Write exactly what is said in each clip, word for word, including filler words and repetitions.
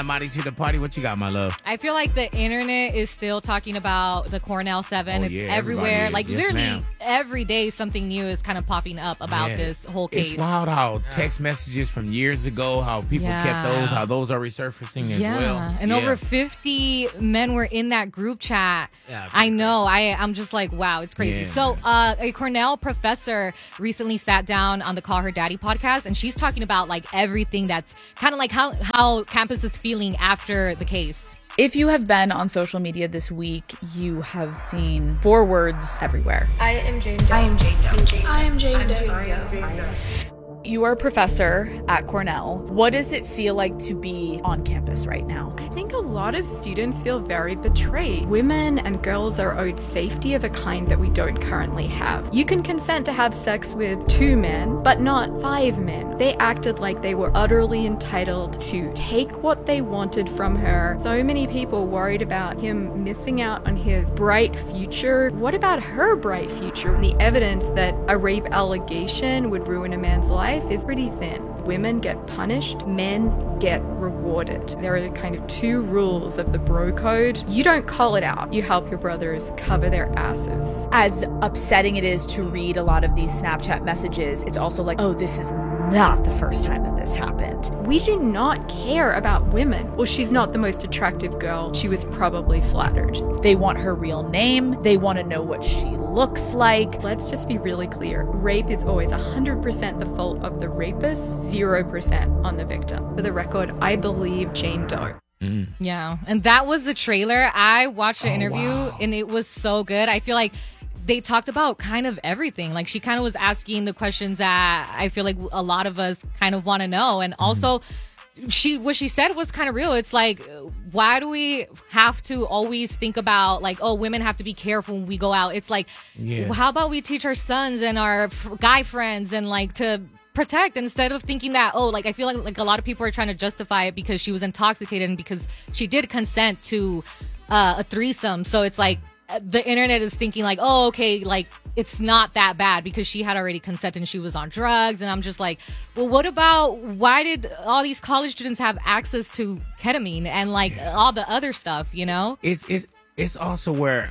Calamari to the party. What you got, my love? I feel like the internet is still talking about the Cornell seven. Oh, it's yeah, everywhere. is. Like Yes, literally ma'am. every day something new is kind of popping up about Yeah. this whole case. It's wild how text messages from years ago, how people Yeah. kept those, how those are resurfacing as yeah. well. And yeah. over fifty men were in that group chat. Yeah, I know. I, I'm just like, wow, it's crazy. Yeah. So uh, a Cornell professor recently sat down on the Call Her Daddy podcast, and she's talking about like everything that's kind of like how, how campus is feeling after the case. If you have been on social media this week, you have seen four words everywhere. I am Jane Doe. I am Jane Doe. I'm Jane Doe. I am Jane Doe. I am Jane Doe. You are a professor at Cornell. What does it feel like to be on campus right now? I think a lot of students feel very betrayed. Women and girls are owed safety of a kind that we don't currently have. You can consent to have sex with two men, but not five men. They acted like they were utterly entitled to take what they wanted from her. So many people worried about him missing out on his bright future. What about her bright future? The evidence that a rape allegation would ruin a man's life is pretty thin. Women get punished, men get rewarded. There are kind of two rules of the bro code. You don't call it out. You help your brothers cover their asses. As upsetting it is to read a lot of these Snapchat messages, it's also like, oh, this is not the first time that this happened. We do not care about women. Well, she's not the most attractive girl. She was probably flattered. They want her real name. They want to know what she looks like. Let's just be really clear. Rape is always one hundred percent the fault of the rapist, zero percent on the victim. For the record, I believe Jane Doe. Mm. Yeah. And that was the trailer. I watched the Oh, interview wow. and it was so good. I feel like they talked about kind of everything. Like she kind of was asking the questions that I feel like a lot of us kind of want to know. And also she, what she said was kind of real. It's like, why do we have to always think about like, oh, women have to be careful when we go out? It's like, Yeah. how about we teach our sons and our f- guy friends and like to protect instead of thinking that, oh, like I feel like like a lot of people are trying to justify it because she was intoxicated and because she did consent to uh, a threesome. So it's like the internet is thinking like, oh, okay, like it's not that bad because she had already consented and she was on drugs. And I'm just like, well, what about why did all these college students have access to ketamine and like all the other stuff, you know? It's it's it's also where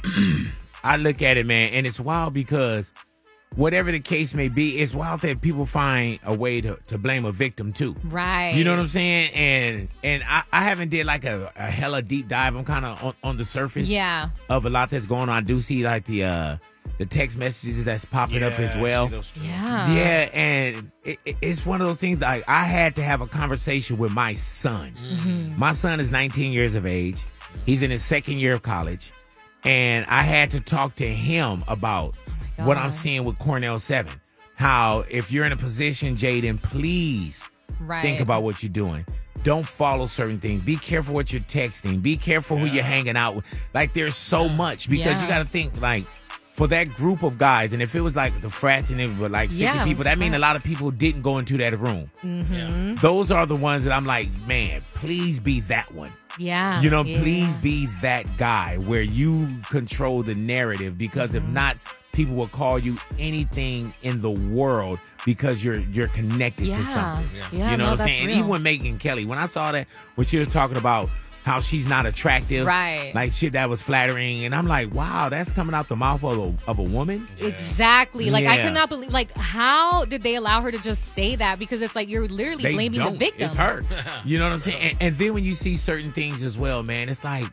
I look at it, man, and it's wild because whatever the case may be, it's wild that people find a way to, to blame a victim too. Right. You know what I'm saying? And and I, I haven't did like a, a hella deep dive. I'm kind of on, on the surface Yeah. of a lot that's going on. I do see like the uh, the text messages that's popping up as well. Yeah. Yeah, and it, it- it's one of those things that like, I had to have a conversation with my son. Mm-hmm. My son is nineteen years of age. He's in his second year of college. And I had to talk to him about what I'm seeing with Cornell seven. How if you're in a position, Jaden, please Right. think about what you're doing. Don't follow certain things. Be careful what you're texting. Be careful who you're hanging out with. Like there's so much because Yeah. you got to think like for that group of guys, and if it was like the frats and it was like fifty Yeah, it people, was that means a frat. lot of people didn't go into that room. Mm-hmm. Those are the ones that I'm like, man, please be that one. Yeah. You know, yeah. please be that guy where you control the narrative because if not, people will call you anything in the world because you're you're connected Yeah. to something. Yeah, you know no, what I'm that's saying? And real. even with Megan Kelly, when I saw that, when she was talking about how she's not attractive, Right. like shit that was flattering, and I'm like, wow, that's coming out the mouth of a, of a woman. Exactly. Like I Yeah. could not believe. Like how did they allow her to just say that? Because it's like you're literally They blaming don't. the victim. It's her. You know what I'm saying? And, and then when you see certain things as well, man, it's like,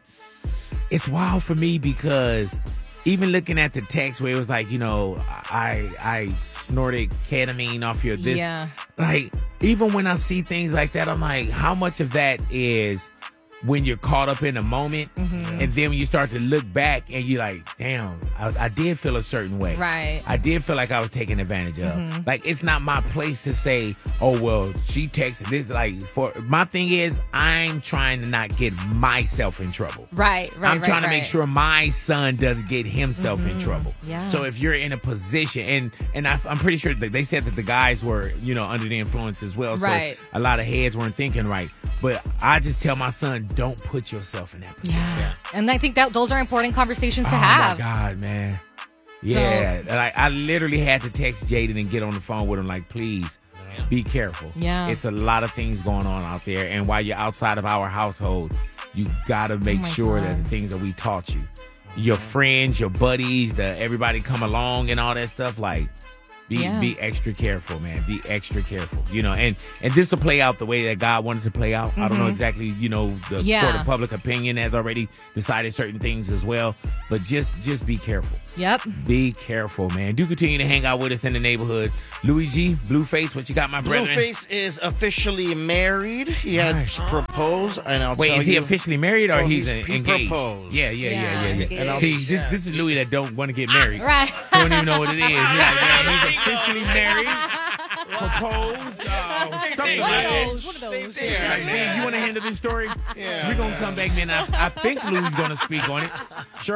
it's wild for me because even looking at the text where it was like, you know, I I snorted ketamine off your this. Yeah. Like, even when I see things like that, I'm like, how much of that is when you're caught up in the moment, Mm-hmm. and then when you start to look back and you're like, damn, I, I did feel a certain way. Right. I did feel like I was taken advantage of. Mm-hmm. Like, it's not my place to say, oh, well, she texted this. Like, for my thing is, I'm trying to not get myself in trouble. Right. Right. I'm right, trying to right. make sure my son doesn't get himself in trouble. Yeah. So if you're in a position, and and I, I'm pretty sure that they said that the guys were, you know, under the influence as well. Right. So a lot of heads weren't thinking right. But I just tell my son, don't put yourself in that position. Yeah. And I think that those are important conversations to oh have. my God, man. Yeah. Like I literally had to text Jaden and get on the phone with him, like, please be careful. Yeah. It's a lot of things going on out there. And while you're outside of our household, you got to make Oh my sure God. that the things that we taught you, your friends, your buddies, the everybody come along and all that stuff, like, Be Yeah. be extra careful, man. Be extra careful. You know, and and this will play out the way that God wanted to play out. I don't know exactly, you know, the Yeah. court of public opinion has already decided certain things as well. But just just be careful. Yep. Be careful, man. Do continue to hang out with us in the neighborhood. Louis G, Blueface, what you got, my brother? Blueface is officially married. He had Nice. proposed, and I'll Wait, tell is he you, officially married or Oh, he's, he's- he engaged? proposed. Yeah, yeah, yeah, Yeah, yeah, yeah. engaged. And I'll- See, this this is Louis that don't want to get married. Right. He don't even know what it is. He's like, man, he's officially married. Proposed. Uh, something One like of that. those. One of those. Yeah, Like, man, you want to handle this story? Yeah. We're going to come back, man. I, I think Louis going to speak on it. Sure.